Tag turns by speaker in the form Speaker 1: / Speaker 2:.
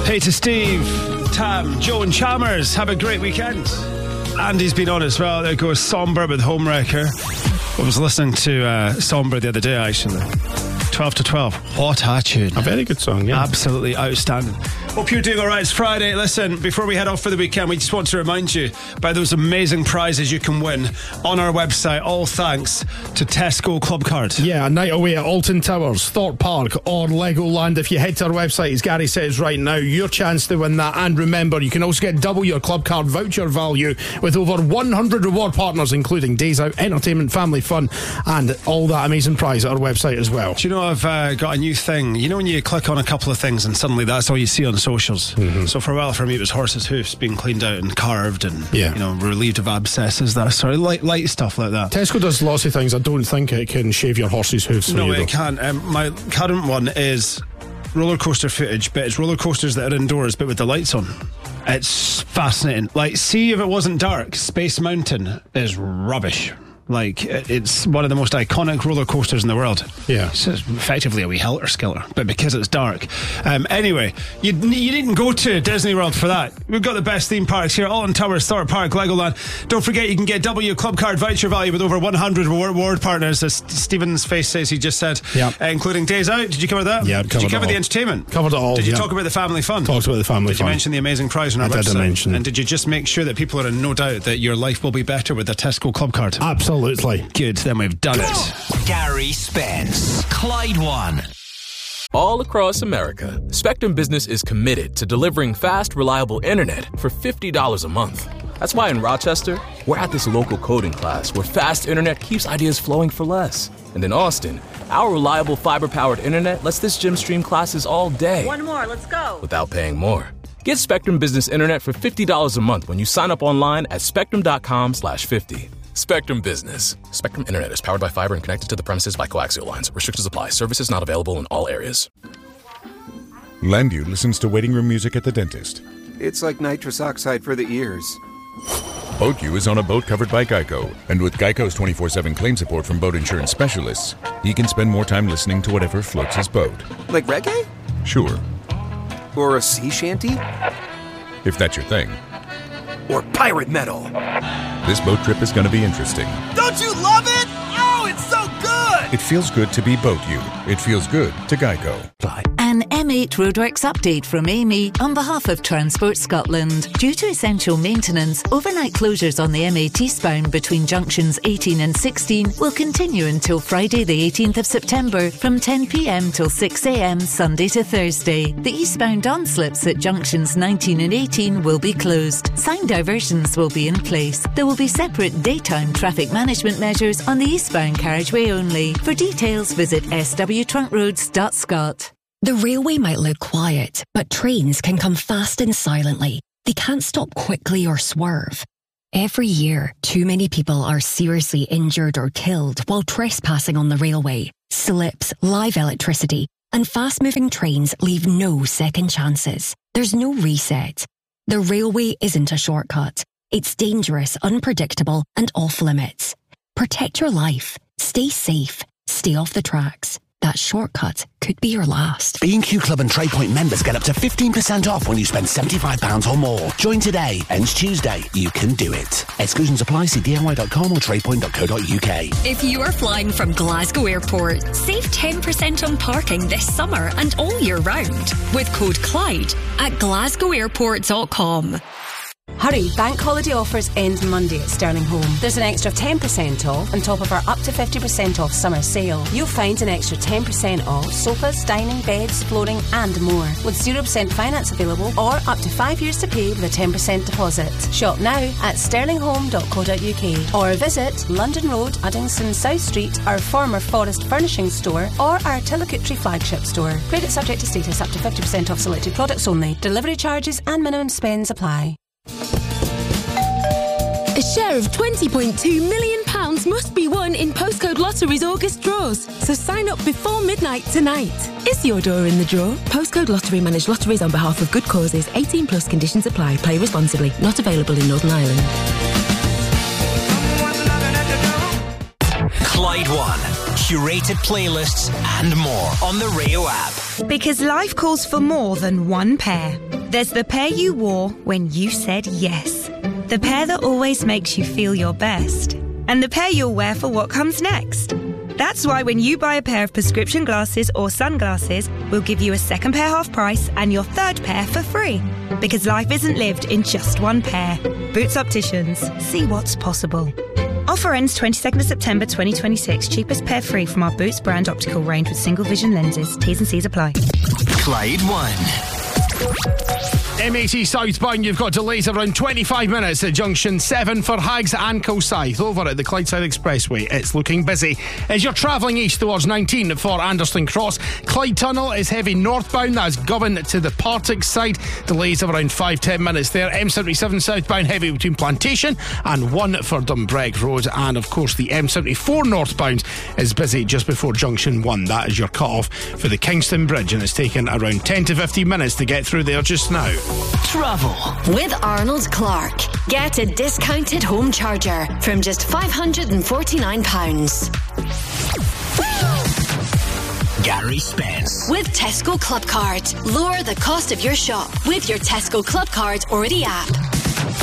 Speaker 1: Hey to Steve, Tam, Joe and Chalmers. Have a great weekend. Andy's been on as well. There goes Somber with Homewrecker. I was listening to Somber the other day, actually. 12 to 12. What a tune.
Speaker 2: A very good song, yeah.
Speaker 1: Absolutely outstanding. Hope you're doing all right. It's Friday. Listen, before we head off for the weekend, we just want to remind you about those amazing prizes you can win on our website, all thanks to Tesco Club Card.
Speaker 2: Yeah, a night away at Alton Towers, Thorpe Park or Legoland. If you head to our website, as Gary says right now, your chance to win that. And remember, you can also get double your Club Card voucher value with over 100 reward partners, including days out, entertainment, family fun, and all that amazing prize at our website as well.
Speaker 1: Do you know I've got a new thing? You know when you click on a couple of things and suddenly that's all you see on socials? Mm-hmm. So for a while for me it was horses' hoofs being cleaned out and carved and relieved of abscesses, that sort of light stuff like that.
Speaker 2: Tesco does lots of things. I don't think it can shave your horse's hoofs.
Speaker 1: No, it can't. My current one is roller coaster footage, but it's roller coasters that are indoors but with the lights on. It's fascinating. Like, see if it wasn't dark, Space Mountain is rubbish. Like, it's one of the most iconic roller coasters in the world.
Speaker 2: Yeah.
Speaker 1: It's effectively a wee helter-skelter, but because it's dark. Anyway, you needn't go to Disney World for that. We've got the best theme parks here, Alton Towers, Thorpe Park, Legoland. Don't forget, you can get double your Club Card voucher value with over 100 reward partners, as Stephen's face says he just said.
Speaker 2: Yeah.
Speaker 1: Including Days Out. Did you cover that?
Speaker 2: Yeah,
Speaker 1: Did you cover the entertainment?
Speaker 2: Covered it all.
Speaker 1: Did you talk about the family fun?
Speaker 2: Talked about the family fun.
Speaker 1: Did you mention the amazing prize on our website?
Speaker 2: I did mention.
Speaker 1: And did you just make sure that people are in no doubt that your life will be better with a Tesco Club Card?
Speaker 2: Absolutely.
Speaker 1: Good. Then we've done it.
Speaker 3: Gary Spence, Clyde One.
Speaker 4: All across America, Spectrum Business is committed to delivering fast, reliable internet for $50 a month. That's why in Rochester, we're at this local coding class where fast internet keeps ideas flowing for less. And in Austin, our reliable fiber-powered internet lets this gym stream classes all day.
Speaker 5: One more, let's go.
Speaker 4: Without paying more. Get Spectrum Business Internet for $50 a month when you sign up online at spectrum.com/50. Spectrum Business. Spectrum Internet is powered by fiber and connected to the premises by coaxial lines. Restrictions apply. Services not available in all areas.
Speaker 6: Landu listens to waiting room music at the dentist.
Speaker 7: It's like nitrous oxide for the ears.
Speaker 6: BoatU is on a boat covered by Geico. And with Geico's 24/7 claim support from boat insurance specialists, he can spend more time listening to whatever floats his boat.
Speaker 7: Like reggae?
Speaker 6: Sure.
Speaker 7: Or a sea shanty?
Speaker 6: If that's your thing.
Speaker 7: Or pirate metal?
Speaker 6: This boat trip is going to be interesting.
Speaker 8: Don't you love it? Oh, it's so good!
Speaker 6: It feels good to be BoatU. It feels good to Geico.
Speaker 9: An M8 Roadworks update from Amy on behalf of Transport Scotland. Due to essential maintenance, overnight closures on the M8 eastbound between junctions 18 and 16 will continue until Friday the 18th of September from 10 p.m. till 6 a.m. Sunday to Thursday. The eastbound on-slips at junctions 19 and 18 will be closed. Sign diversions will be in place. There will be separate daytime traffic management measures on the eastbound carriageway only. For details, visit swtruntroads.scot.
Speaker 10: The railway might look quiet, but trains can come fast and silently. They can't stop quickly or swerve. Every year, too many people are seriously injured or killed while trespassing on the railway. Slips, live electricity, and fast-moving trains leave no second chances. There's no reset. The railway isn't a shortcut. It's dangerous, unpredictable, and off-limits. Protect your life. Stay safe. Stay off the tracks. That shortcut could be your last.
Speaker 3: B&Q Club and TradePoint members get up to 15% off when you spend £75 or more. Join today. Ends Tuesday. You can do it. Exclusions apply. See DIY.com or tradepoint.co.uk.
Speaker 10: If you are flying from Glasgow Airport, save 10% on parking this summer and all year round with code Clyde at glasgowairport.com.
Speaker 5: Hurry, bank holiday offers end Monday at Sterling Home. There's an extra 10% off on top of our up to 50% off summer sale. You'll find an extra 10% off sofas, dining, beds, flooring and more. With 0% finance available or up to 5 years to pay with a 10% deposit. Shop now at sterlinghome.co.uk or visit London Road, Uddingston South Street, our former Forest Furnishings store or our Tillicottree flagship store. Credit subject to status, up to 50% off selected products only. Delivery charges and minimum spends apply.
Speaker 11: A share of £20.2 million must be won in Postcode Lottery's August draws. So sign up before midnight tonight. Is your door in the draw? Postcode Lottery manage lotteries on behalf of good causes. 18 plus conditions apply. Play responsibly. Not available in Northern Ireland.
Speaker 3: Clyde One. Curated playlists and more on the Rio app.
Speaker 12: Because life calls for more than one pair. There's the pair you wore when you said yes. The pair that always makes you feel your best. And the pair you'll wear for what comes next. That's why when you buy a pair of prescription glasses or sunglasses, we'll give you a second pair half price and your third pair for free. Because life isn't lived in just one pair. Boots Opticians. See what's possible. Offer ends 22nd of September 2026. Cheapest pair free from our Boots brand optical range with single vision lenses. T's and C's apply.
Speaker 13: Clyde 1.
Speaker 2: M80 southbound, you've got delays around 25 minutes at junction 7 for Hags and Kilsyth. Over at the Clydeside Expressway, it's looking busy. As you're travelling east towards 19 for Anderston Cross, Clyde Tunnel is heavy northbound. That's Govan to the Partick side. Delays of around 5-10 minutes there. M77 southbound heavy between Plantation and 1 for Dumbreck Road. And of course the M74 northbound is busy just before junction 1. That is your cut-off for the Kingston Bridge, and it's taken around 10 to 15 minutes to get through there just now.
Speaker 13: Travel with Arnold Clark. Get a discounted home charger from just £549.
Speaker 3: Gary Spence.
Speaker 13: With Tesco Club Card. Lower the cost of your shop with your Tesco Club Card Already app.